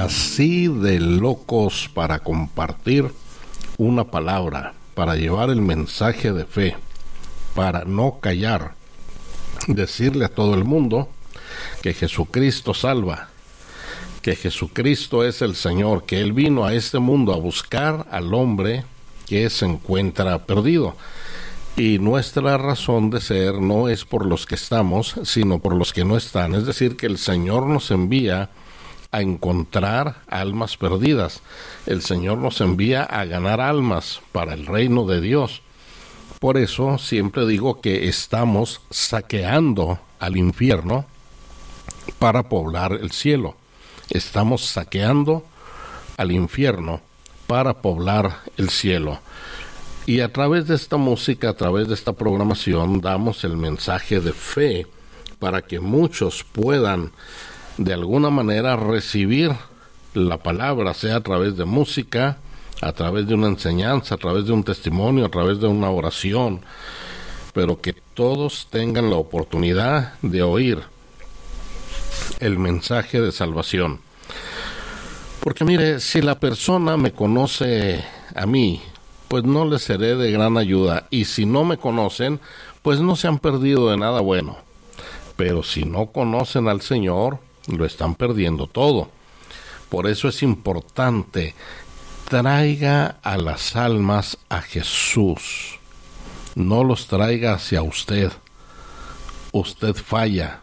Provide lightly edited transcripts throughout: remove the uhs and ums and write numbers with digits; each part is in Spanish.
así de locos para compartir una palabra, para llevar el mensaje de fe, para no callar, decirle a todo el mundo que Jesucristo salva, que Jesucristo es el Señor, que Él vino a este mundo a buscar al hombre que se encuentra perdido. Y nuestra razón de ser no es por los que estamos, sino por los que no están. Es decir, que el Señor nos envía a encontrar almas perdidas. El Señor nos envía a ganar almas para el reino de Dios. Por eso siempre digo que estamos saqueando al infierno para poblar el cielo. Estamos saqueando al infierno para poblar el cielo. Y a través de esta música, a través de esta programación, damos el mensaje de fe para que muchos puedan de alguna manera recibir la palabra, sea a través de música, a través de una enseñanza, a través de un testimonio, a través de una oración, pero que todos tengan la oportunidad de oír el mensaje de salvación. Porque mire, si la persona me conoce a mí, pues no les seré de gran ayuda, y si no me conocen, pues no se han perdido de nada bueno. Pero si no conocen al Señor, lo están perdiendo todo. Por eso es importante, traiga a las almas a Jesús. No los traiga hacia usted. Usted falla.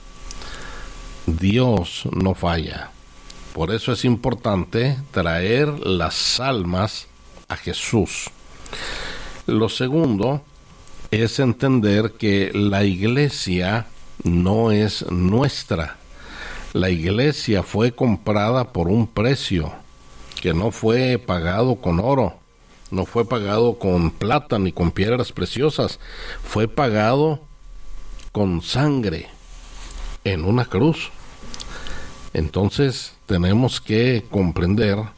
Dios no falla. Por eso es importante traer las almas a Jesús. Lo segundo es entender que la iglesia no es nuestra. La iglesia fue comprada por un precio que no fue pagado con oro, no fue pagado con plata ni con piedras preciosas, fue pagado con sangre en una cruz. Entonces tenemos que comprender